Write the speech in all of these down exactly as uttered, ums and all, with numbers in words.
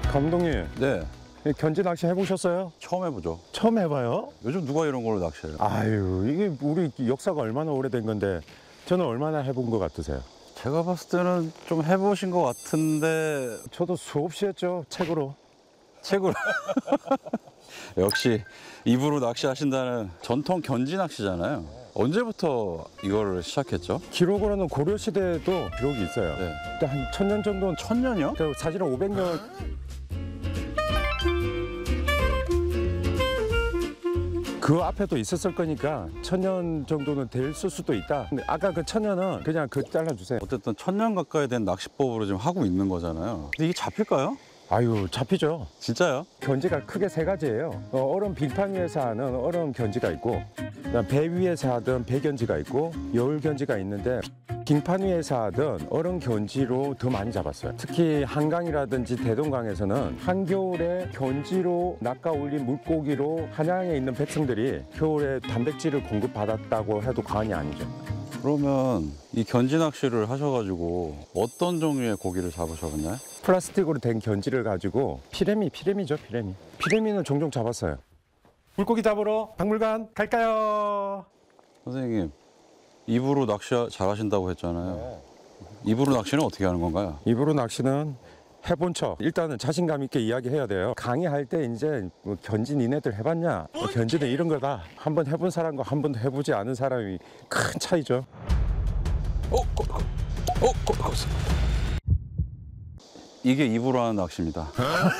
감독님, 네, 견지 낚시 해보셨어요? 처음 해보죠. 처음 해봐요? 요즘 누가 이런 걸로 낚시해요? 아유, 이게 우리 역사가 얼마나 오래된 건데 저는 얼마나 해본 것 같으세요? 제가 봤을 때는 좀 해보신 것 같은데 저도 수없이 했죠, 책으로. 책으로. 역시 입으로 낚시하신다는 전통 견지 낚시잖아요. 언제부터 이거를 시작했죠? 기록으로는 고려시대에도 기록이 있어요. 네. 그때 한 천 년 정도는 천년이요? 그 사실은 오백 년. 그 앞에도 있었을 거니까 천 년 정도는 됐을 수도 있다. 근데 아까 그 천 년은 그냥 그 잘라주세요. 어쨌든 천년 가까이 된 낚시법으로 지금 하고 있는 거잖아요. 근데 이게 잡힐까요? 아유, 잡히죠. 진짜요? 견지가 크게 세 가지예요. 어, 얼음 빙판 위에서 하는 얼음 견지가 있고, 그다음 배 위에서 하던 배 견지가 있고, 여울 견지가 있는데 빙판 위에서 하던 얼음 견지로 더 많이 잡았어요. 특히 한강이라든지 대동강에서는 한겨울에 견지로 낚아 올린 물고기로 한양에 있는 백성들이 겨울에 단백질을 공급받았다고 해도 과언이 아니죠. 그러면 이 견지 낚시를 하셔가지고 어떤 종류의 고기를 잡으셨나요? 플라스틱으로 된 견지를 가지고 피레미, 피레미죠, 피레미. 피레미는 종종 잡았어요. 물고기 잡으러 박물관 갈까요? 선생님, 입으로 낚시 잘하신다고 했잖아요. 입으로 낚시는 어떻게 하는 건가요? 입으로 낚시는 해본 척 일단은 자신감 있게 이야기해야 돼요. 강의할 때 이제 뭐 견지 니네들 해봤냐? 뭐 견지는 이런 거다. 한번 해본 사람과 한 번도 해보지 않은 사람이 큰 차이죠. 어, 거, 거, 어, 거, 거. 이게 입으로 하는 낚시입니다.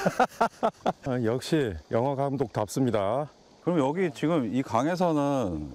아, 역시 영화 감독답습니다. 그럼 여기 지금 이 강에서는